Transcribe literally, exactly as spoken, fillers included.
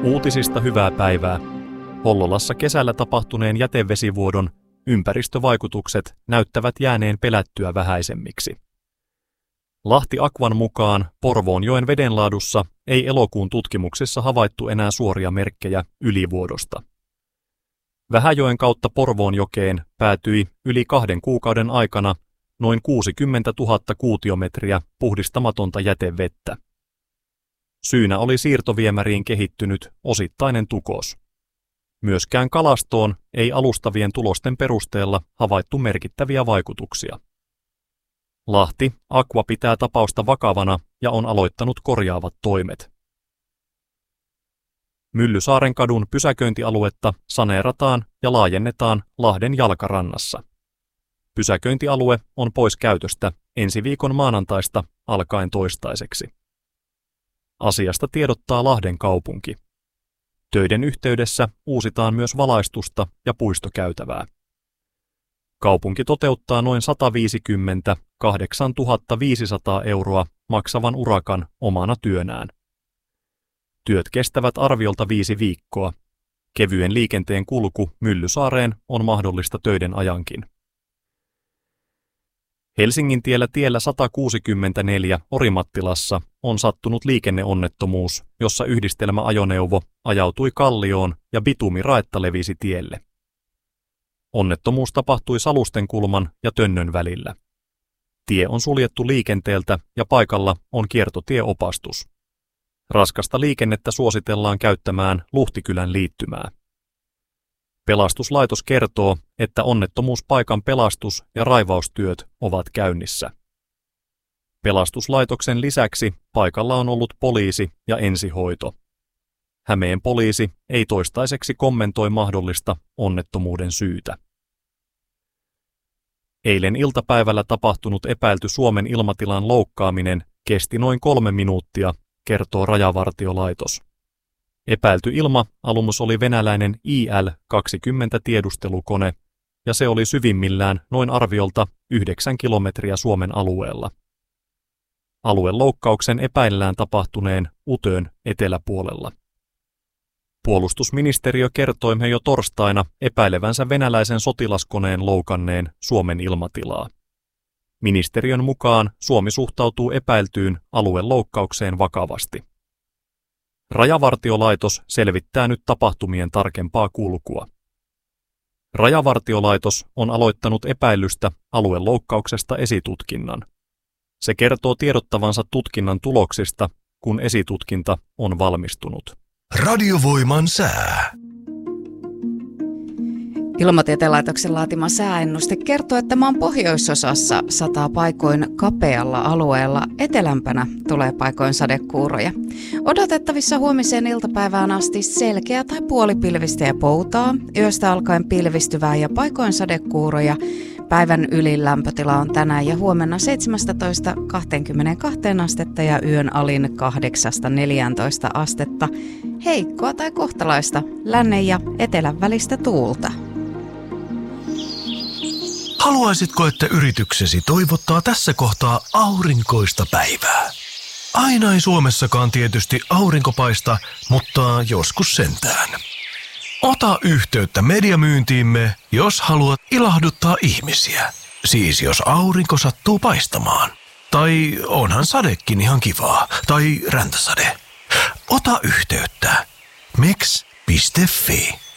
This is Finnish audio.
Uutisista hyvää päivää. Hollolassa kesällä tapahtuneen jätevesivuodon ympäristövaikutukset näyttävät jääneen pelättyä vähäisemmiksi. Lahti Aquan mukaan Porvoonjoen vedenlaadussa ei elokuun tutkimuksissa havaittu enää suoria merkkejä ylivuodosta. Vähäjoen kautta Porvoonjokeen päätyi yli kahden kuukauden aikana noin kuusikymmentätuhatta kuutiometriä puhdistamatonta jätevettä. Syynä oli siirtoviemäriin kehittynyt osittainen tukos. Myöskään kalastoon ei alustavien tulosten perusteella havaittu merkittäviä vaikutuksia. Lahti Aqua pitää tapausta vakavana ja on aloittanut korjaavat toimet. Myllysaaren kadun pysäköintialuetta saneerataan ja laajennetaan Lahden jalkarannassa. Pysäköintialue on pois käytöstä ensi viikon maanantaista alkaen toistaiseksi. Asiasta tiedottaa Lahden kaupunki. Töiden yhteydessä uusitaan myös valaistusta ja puistokäytävää. Kaupunki toteuttaa noin sataviisikymmentäkahdeksantuhatta viisisataa euroa maksavan urakan omana työnään. Työt kestävät arviolta viisi viikkoa. Kevyen liikenteen kulku Myllysaareen on mahdollista töiden ajankin. Helsingintiellä tiellä sata kuusikymmentäneljä Orimattilassa on sattunut liikenneonnettomuus, jossa yhdistelmäajoneuvo ajautui kallioon ja bitumiraetta levisi tielle. Onnettomuus tapahtui Salustenkulman ja Tönnön välillä. Tie on suljettu liikenteeltä ja paikalla on kiertotieopastus. Raskasta liikennettä suositellaan käyttämään Luhtikylän liittymää. Pelastuslaitos kertoo, että onnettomuuspaikan pelastus- ja raivaustyöt ovat käynnissä. Pelastuslaitoksen lisäksi paikalla on ollut poliisi ja ensihoito. Hämeen poliisi ei toistaiseksi kommentoi mahdollista onnettomuuden syytä. Eilen iltapäivällä tapahtunut epäilty Suomen ilmatilan loukkaaminen kesti noin kolme minuuttia, kertoo Rajavartiolaitos. Epäilty ilma-alumus oli venäläinen I L kaksikymmentä tiedustelukone, ja se oli syvimmillään noin arviolta yhdeksän kilometriä Suomen alueella. Alueloukkauksen epäillään tapahtuneen Utön eteläpuolella. Puolustusministeriö kertoi jo torstaina epäilevänsä venäläisen sotilaskoneen loukanneen Suomen ilmatilaa. Ministeriön mukaan Suomi suhtautuu epäiltyyn alueloukkaukseen vakavasti. Rajavartiolaitos selvittää nyt tapahtumien tarkempaa kulkua. Rajavartiolaitos on aloittanut epäilystä alueloukkauksesta esitutkinnan. Se kertoo tiedottavansa tutkinnan tuloksista, kun esitutkinta on valmistunut. Radiovoiman sää. Ilmatieteen laitoksen laatima sääennuste kertoo, että maan pohjoisosassa sataa paikoin kapealla alueella, etelämpänä tulee paikoin sadekuuroja. Odotettavissa huomiseen iltapäivään asti selkeä tai puolipilvistä ja poutaa, yöstä alkaen pilvistyvää ja paikoin sadekuuroja. Päivän ylin lämpötila on tänään ja huomenna seitsemästätoista kaksikymmentäkaksi astetta ja yön alin kahdeksasta neljääntoista astetta. Heikkoa tai kohtalaista lännen ja etelän välistä tuulta. Haluaisitko, että yrityksesi toivottaa tässä kohtaa aurinkoista päivää? Aina ei Suomessakaan tietysti aurinko paista, mutta joskus sentään. Ota yhteyttä mediamyyntiimme, jos haluat ilahduttaa ihmisiä. Siis jos aurinko sattuu paistamaan. Tai onhan sadekin ihan kivaa. Tai räntäsade. Ota yhteyttä. meks piste fi